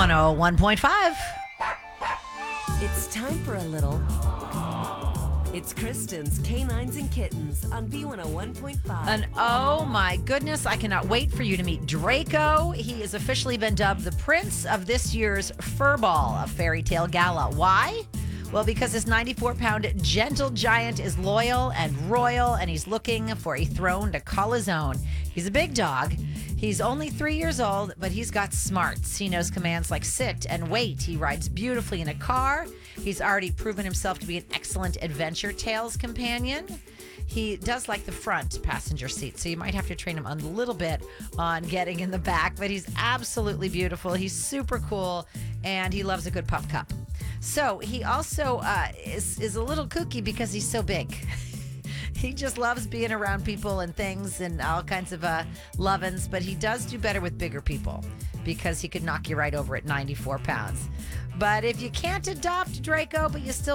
B101.5. It's time for a little. It's Kristen's Canines and Kittens on B101.5. And oh my goodness, I cannot wait for you to meet Draco. He has officially been dubbed the prince of this year's Furball, a fairy tale gala. Why? Well, because this 94-pound gentle giant is loyal and royal, and he's looking for a throne to call his own. He's a big dog. He's only 3 years old, but he's got smarts. He knows commands like sit and wait. He rides beautifully in a car. He's already proven himself to be an excellent Adventure Tales companion. He does like the front passenger seat, so you might have to train him a little bit on getting in the back, but he's absolutely beautiful. He's super cool, and he loves a good pup cup. So he also is a little kooky because he's so big. He just loves being around people and things and all kinds of lovin's, but he does do better with bigger people because he could knock you right over at 94 pounds. But if you can't adopt Draco, but you still